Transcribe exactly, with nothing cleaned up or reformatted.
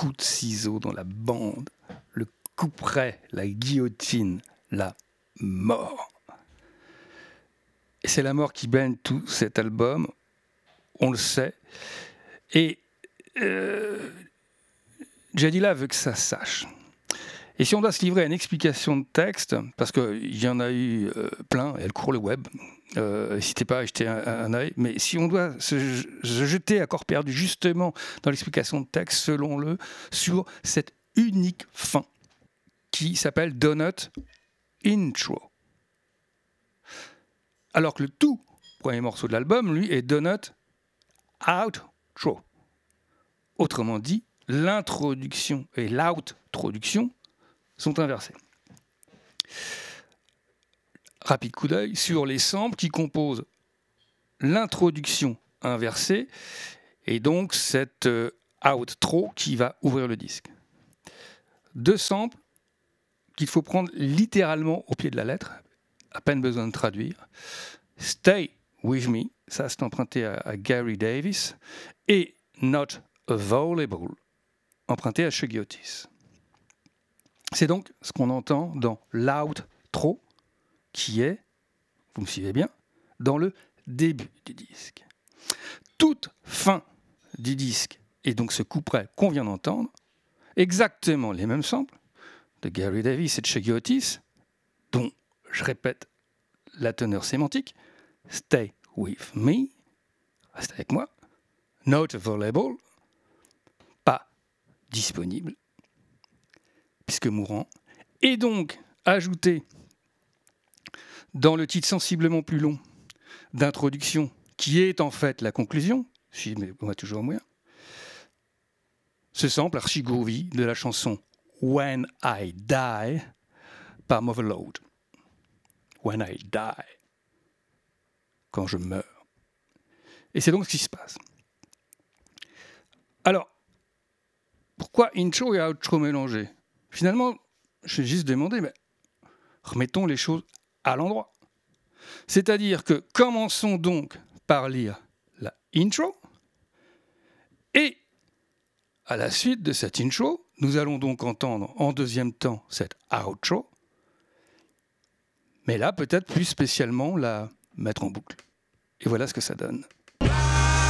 coup de ciseau dans la bande, le couperet, la guillotine, la mort. Et c'est la mort qui baigne tout cet album, on le sait. Et euh, Jadila veut que ça sache. Et si on doit se livrer à une explication de texte, parce qu'il y en a eu euh, plein, elle court le web, euh, n'hésitez pas à jeter un, un œil, mais si on doit se, se jeter à corps perdu justement dans l'explication de texte, selon-le, sur cette unique fin qui s'appelle Donut Intro. Alors que le tout premier morceau de l'album, lui, est Donut Outro. Autrement dit, l'introduction et l'outtroduction sont inversés. Rapide coup d'œil sur les samples qui composent l'introduction inversée et donc cette euh, outro qui va ouvrir le disque. Deux samples qu'il faut prendre littéralement au pied de la lettre, à peine besoin de traduire. Stay with me, ça c'est emprunté à, à Gary Davis, et Not Available, emprunté à Shuggy Otis. C'est donc ce qu'on entend dans l'outro, qui est, vous me suivez bien, dans le début du disque. Toute fin du disque, et donc ce couperet qu'on vient d'entendre, exactement les mêmes samples de Gary Davis et de Shuggy Otis, dont, je répète, la teneur sémantique, Stay with me, reste avec moi, Not available, pas disponible, puisque mourant, et donc ajouter dans le titre sensiblement plus long d'introduction, qui est en fait la conclusion, si mais on va toujours moyen, ce sample archi groovy de la chanson When I Die par Motherload. When I die, quand je meurs. Et c'est donc ce qui se passe. Alors, pourquoi intro et outro mélangés ? Finalement, je vais juste demander, mais remettons les choses à l'endroit. C'est-à-dire que commençons donc par lire la intro, et à la suite de cette intro, nous allons donc entendre en deuxième temps cette outro, mais là peut-être plus spécialement la mettre en boucle. Et voilà ce que ça donne.